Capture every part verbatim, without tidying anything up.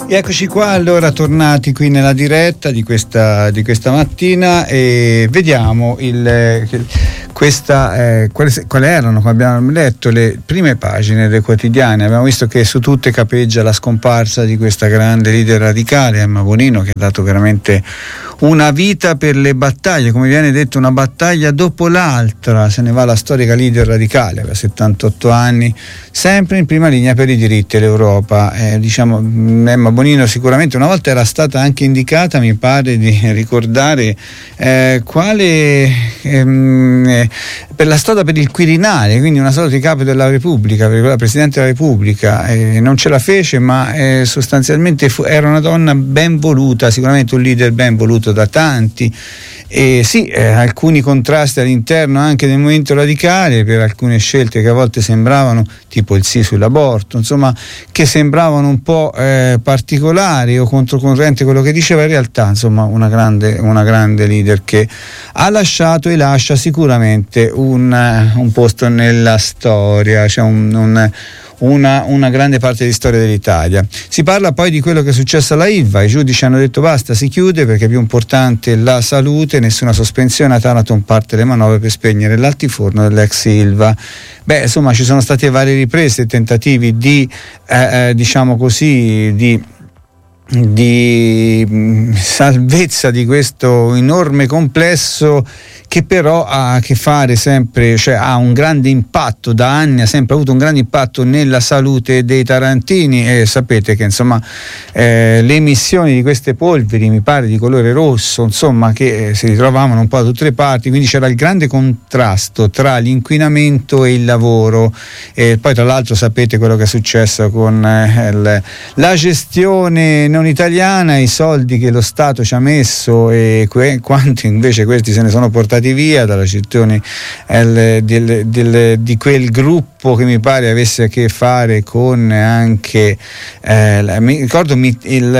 E eccoci qua allora tornati qui nella diretta di questa, di questa mattina e vediamo il, questa, eh, quali, quali erano, come abbiamo letto, le prime pagine dei quotidiani. Abbiamo visto che su tutte capeggia la scomparsa di questa grande leader radicale, Emma Bonino, che ha dato veramente una vita per le battaglie, come viene detto, una battaglia dopo l'altra. Se ne va la storica leader radicale, aveva settantotto anni, sempre in prima linea per i diritti dell'Europa. Eh, diciamo, Emma Bonino sicuramente una volta era stata anche indicata, mi pare di ricordare, eh, quale ehm, eh, per la storia per il Quirinale, quindi una sorta di capo della Repubblica, per la Presidente della Repubblica. Eh, non ce la fece, ma eh, sostanzialmente fu, era una donna ben voluta, sicuramente un leader ben voluto da tanti. E sì, eh, alcuni contrasti all'interno anche del movimento radicale per alcune scelte che a volte sembravano, tipo il sì sull'aborto, insomma, che sembravano un po' eh, particolari o controcorrente quello che diceva. In realtà, insomma, una grande, una grande leader che ha lasciato e lascia sicuramente un, un posto nella storia, cioè un, un Una, una grande parte di storia dell'Italia. Si parla poi di quello che è successo alla Ilva. I giudici hanno detto basta, si chiude perché è più importante la salute, nessuna sospensione. A Taranto parte le manovre per spegnere l'altiforno dell'ex Ilva. Beh, insomma, ci sono state varie riprese, tentativi di eh, eh, diciamo così di di salvezza di questo enorme complesso che però ha a che fare sempre, cioè ha un grande impatto da anni, ha sempre avuto un grande impatto nella salute dei tarantini. E sapete che insomma eh, le emissioni di queste polveri, mi pare di colore rosso, insomma, che eh, si ritrovavano un po' da tutte le parti, quindi c'era il grande contrasto tra l'inquinamento e il lavoro. E poi tra l'altro sapete quello che è successo con eh, il, la gestione non italiana, i soldi che lo Stato ci ha messo e que- quanti invece questi se ne sono portati via dalla gestione eh, del, del, di quel gruppo che mi pare avesse a che fare con anche eh, la, mi ricordo mit, il,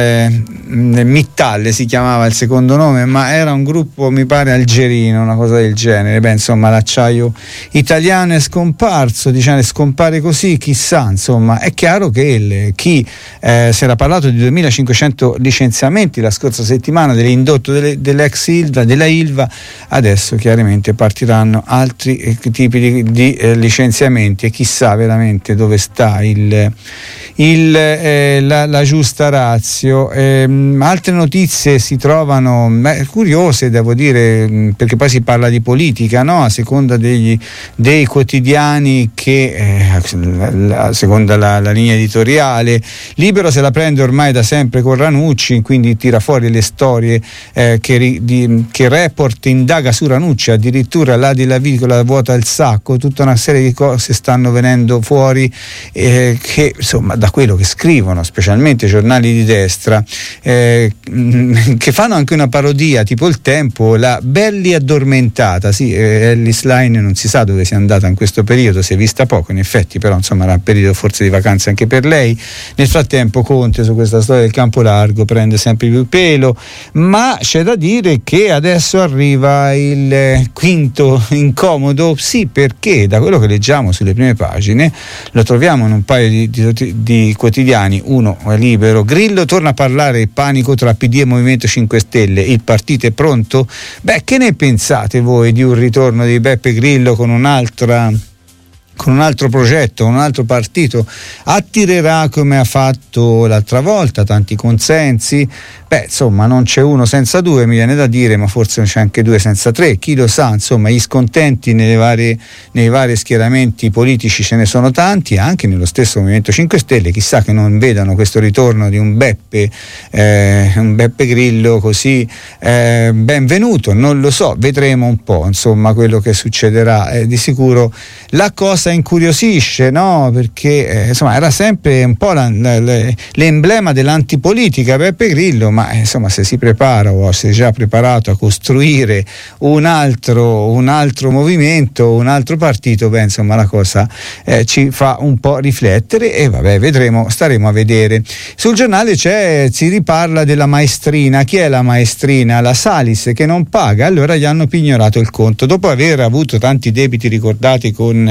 il Mittal si chiamava il secondo nome, ma era un gruppo mi pare algerino, una cosa del genere. Beh, insomma, l'acciaio italiano è scomparso, diciamo, scompare così, chissà, insomma. È chiaro che il, chi eh, si era parlato di duemilacinquecento licenziamenti la scorsa settimana dell'indotto delle, dell'ex Ilva, della Ilva, adesso chiaramente partiranno altri eh, tipi di, di eh, licenziamenti e chissà veramente dove sta il, il, eh, la, la giusta ratio. Eh, altre notizie si trovano beh, curiose, devo dire, perché poi si parla di politica, no? A seconda degli, dei quotidiani che eh, a seconda la, la linea editoriale. Libero se la prende ormai da sempre con Ranucci, quindi tira fuori le storie eh, che, di, che Report indaga su Ranucci, addirittura là di la virgola vuota il sacco, tutta una serie di cose stanno venendo fuori eh, che insomma da quello che scrivono specialmente i giornali di destra eh, che fanno anche una parodia tipo Il Tempo, la Belli addormentata. Sì, eh, Ellis Line non si sa dove sia andata in questo periodo, si è vista poco in effetti, però insomma era un periodo forse di vacanze anche per lei. Nel frattempo Conte su questa storia del campo largo prende sempre più pelo, ma c'è da dire che adesso arriva il quinto incomodo, sì, perché da quello che leggiamo sulle prime pagine lo troviamo in un paio di, di, di quotidiani. Uno è Libero: Grillo torna a parlare, panico tra P D e Movimento cinque Stelle, il partito è pronto? Beh, che ne pensate voi di un ritorno di Beppe Grillo con un'altra con un altro progetto, un altro partito? Attirerà come ha fatto l'altra volta tanti consensi? Beh, insomma, non c'è uno senza due, mi viene da dire, ma forse c'è anche due senza tre, chi lo sa. Insomma, gli scontenti nelle varie, nei vari schieramenti politici ce ne sono tanti, anche nello stesso Movimento cinque Stelle. Chissà che non vedano questo ritorno di un Beppe eh, un Beppe Grillo così eh, benvenuto, non lo so, vedremo un po', insomma, quello che succederà. Eh, di sicuro la cosa incuriosisce, no? Perché eh, insomma era sempre un po' la, la, la, l'emblema dell'antipolitica Beppe Grillo, ma insomma se si prepara o si è già preparato a costruire un altro, un altro movimento, un altro partito, beh insomma la cosa eh, ci fa un po' riflettere e vabbè, vedremo, staremo a vedere. Sul giornale c'è, si riparla della maestrina. Chi è la maestrina? La Salis, che non paga, allora gli hanno pignorato il conto dopo aver avuto tanti debiti ricordati con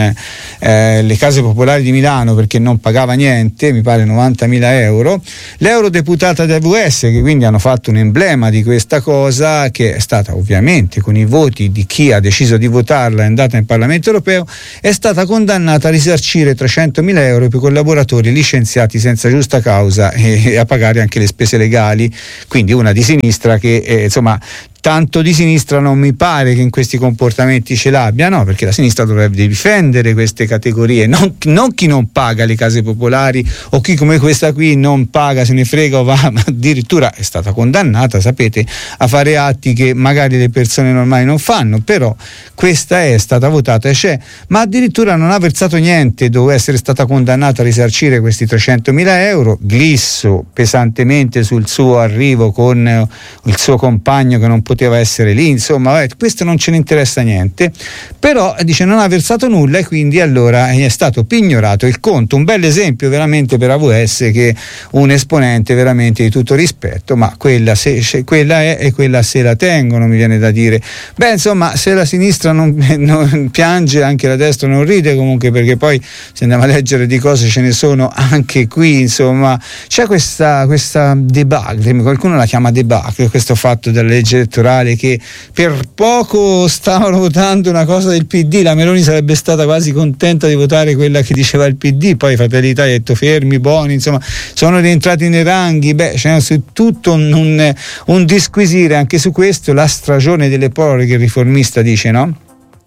eh, le case popolari di Milano perché non pagava niente, mi pare novantamila euro, l'eurodeputata del V S, che quindi hanno fatto un emblema di questa cosa, che è stata ovviamente con i voti di chi ha deciso di votarla, è andata in Parlamento europeo, è stata condannata a risarcire trecentomila euro per collaboratori licenziati senza giusta causa e, e a pagare anche le spese legali. Quindi una di sinistra che eh, insomma tanto di sinistra non mi pare che in questi comportamenti ce l'abbia, no, perché la sinistra dovrebbe difendere queste categorie, non, non chi non paga le case popolari o chi come questa qui non paga, se ne frega o va, ma addirittura è stata condannata, sapete, a fare atti che magari le persone normali non fanno, però questa è stata votata e c'è, ma addirittura non ha versato niente, doveva essere stata condannata a risarcire questi trecentomila euro, glisso pesantemente sul suo arrivo con il suo compagno che non poteva essere lì, insomma, vabbè, questo non ce ne interessa niente, però dice non ha versato nulla e quindi allora è stato pignorato il conto. Un bel esempio veramente per A V S, che un esponente veramente di tutto rispetto, ma quella, se, se, quella è e quella se la tengono, mi viene da dire. Beh, insomma, se la sinistra non, non piange, anche la destra non ride, comunque, perché poi se andiamo a leggere di cose ce ne sono anche qui, insomma, c'è questa, questa debacle, qualcuno la chiama debacle, questo fatto della legge elettorale, che per poco stavano votando una cosa del P D, la Meloni sarebbe stata quasi contenta di votare quella che diceva il P D, poi Fratelli d'Italia ha detto fermi, buoni, insomma sono rientrati nei ranghi. Beh, c'è tutto un, un, un disquisire anche su questo. La stagione delle proroghe, il riformista dice, no?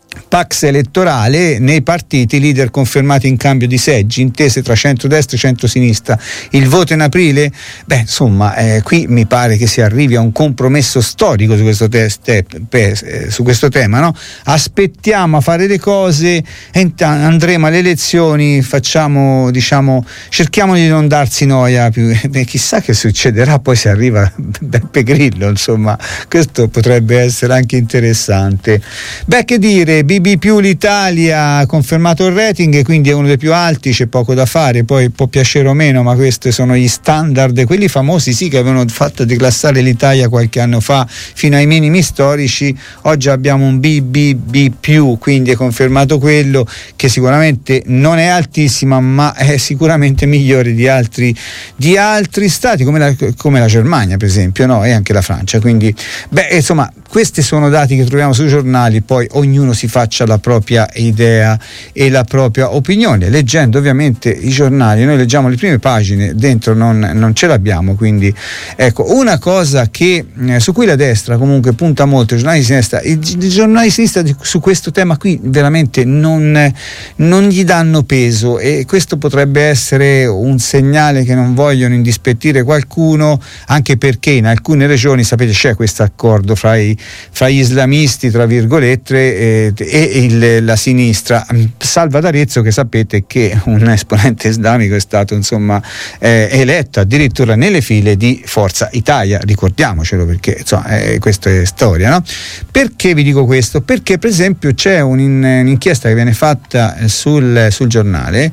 Pax elettorale nei partiti, leader confermati in cambio di seggi, intese tra centrodestra e centrosinistra, il voto in aprile. Beh, insomma, eh, qui mi pare che si arrivi a un compromesso storico su questo, te- te- pe- eh, su questo tema, no? Aspettiamo a fare le cose e int- andremo alle elezioni, facciamo, diciamo, cerchiamo di non darsi noia più. Beh, chissà che succederà poi se arriva Beppe Grillo, insomma, questo potrebbe essere anche interessante. Beh, che dire, B B più l'Italia ha confermato il rating, quindi è uno dei più alti, c'è poco da fare, poi può piacere o meno, ma questi sono gli standard, quelli famosi sì che avevano fatto declassare l'Italia qualche anno fa fino ai minimi storici. Oggi abbiamo un B B B più, quindi è confermato quello, che sicuramente non è altissima, ma è sicuramente migliore di altri, di altri stati come la, come la Germania per esempio, no? E anche la Francia. Quindi beh, insomma, questi sono dati che troviamo sui giornali, poi ognuno si faccia la propria idea e la propria opinione, leggendo ovviamente i giornali. Noi leggiamo le prime pagine, dentro non, non ce l'abbiamo, quindi ecco, una cosa che eh, su cui la destra comunque punta molto, i giornali di sinistra, i, i giornali di sinistra di, su questo tema qui veramente non, non gli danno peso, e questo potrebbe essere un segnale che non vogliono indispettire qualcuno, anche perché in alcune regioni, sapete, c'è questo accordo fra, i, fra gli islamisti, tra virgolette, e, e il, la sinistra, salva d'Arezzo, che sapete che un esponente islamico è stato insomma eh, eletto addirittura nelle file di Forza Italia, ricordiamocelo, perché insomma eh, questa è storia, no? Perché vi dico questo? Perché per esempio c'è un, un'inchiesta che viene fatta sul, sul giornale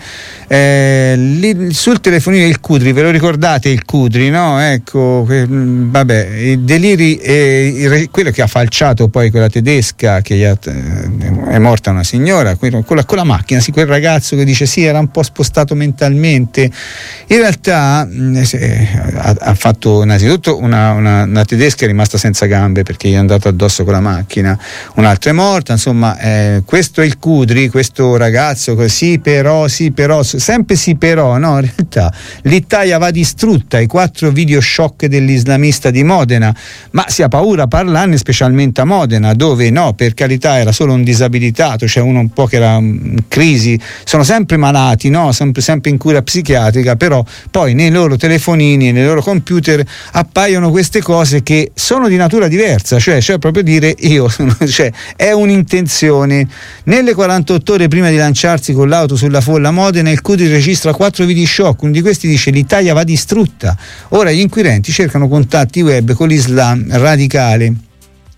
eh, lì, sul telefonino il Cudri, ve lo ricordate il Cudri, no? Ecco, eh, vabbè, i deliri, eh, quello che ha falciato poi quella tedesca che gli ha, è morta una signora con la, con la macchina, sì, quel ragazzo che dice sì, era un po' spostato mentalmente, in realtà eh, ha, ha fatto innanzitutto una, una, una tedesca è rimasta senza gambe perché gli è andato addosso con la macchina, un'altra è morta, insomma eh, questo è il Cudri, questo ragazzo, sì però, sì però, sempre sì però, no, in realtà l'Italia va distrutta, i quattro video shock dell'islamista di Modena, ma si ha paura a parlarne, specialmente a Modena, dove no, per carità era solo un disabilitato, cioè uno un po' che era in crisi, sono sempre malati, no? sempre, sempre in cura psichiatrica, però poi nei loro telefonini, nei loro computer appaiono queste cose che sono di natura diversa, cioè, cioè proprio dire io, cioè è un'intenzione. Nelle quarantotto ore prima di lanciarsi con l'auto sulla folla Modena, il Cudri registra quattro video shock, uno di questi dice l'Italia va distrutta. Ora gli inquirenti cercano contatti web con l'Islam radicale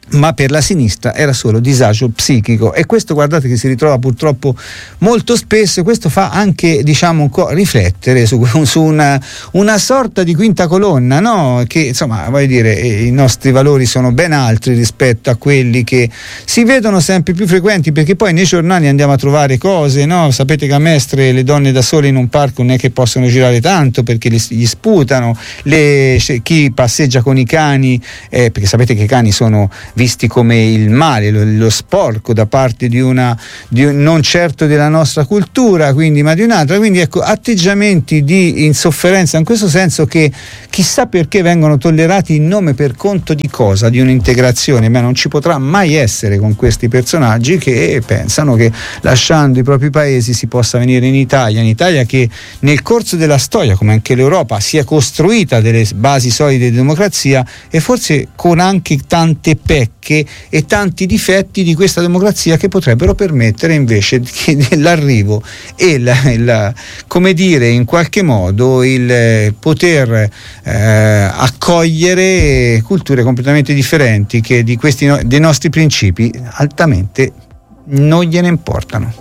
ma per la sinistra era solo disagio psichico, e questo guardate che si ritrova purtroppo molto spesso, e questo fa anche diciamo un po' riflettere su, su una, una sorta di quinta colonna, no? Che insomma voglio dire i nostri valori sono ben altri rispetto a quelli che si vedono sempre più frequenti, perché poi nei giornali andiamo a trovare cose, no? Sapete che a Mestre le donne da sole in un parco non è che possono girare tanto perché le, gli sputano, le, chi passeggia con i cani, eh, perché sapete che i cani sono visti come il male, lo, lo sporco da parte di una di un, non certo della nostra cultura, quindi ma di un'altra, quindi ecco atteggiamenti di insofferenza in questo senso, che chissà perché vengono tollerati in nome per conto di cosa? Di un'integrazione, ma non ci potrà mai essere con questi personaggi che pensano che lasciando i propri paesi si possa venire in Italia, in Italia che nel corso della storia, come anche l'Europa, si è costruita delle basi solide di democrazia, e forse con anche tante pecche e tanti difetti di questa democrazia che potrebbero permettere invece l'arrivo e la, la, come dire in qualche modo il poter eh, accogliere culture completamente differenti che di questi no, dei nostri principi altamente non gliene importano.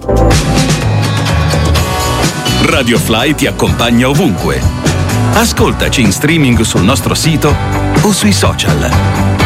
Radio Fly ti accompagna ovunque. Ascoltaci in streaming sul nostro sito o sui social.